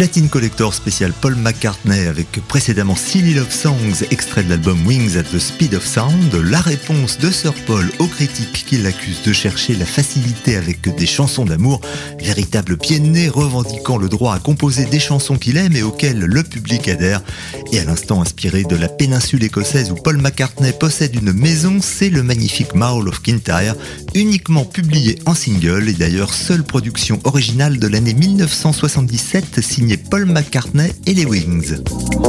Platine Collector spécial Paul McCartney avec précédemment Silly Love Songs, extrait de l'album Wings at the Speed of Sound. La réponse de Sir Paul aux critiques qui l'accusent de chercher la facilité avec des chansons d'amour, véritable pied de nez revendiquant le droit à composer des chansons qu'il aime et auxquelles le public adhère. Et à l'instant inspiré de la péninsule écossaise où Paul McCartney possède une maison, c'est le magnifique Maul of Kintyre, uniquement publié en single et d'ailleurs seule production originale de l'année 1977 signée Paul McCartney et les Wings.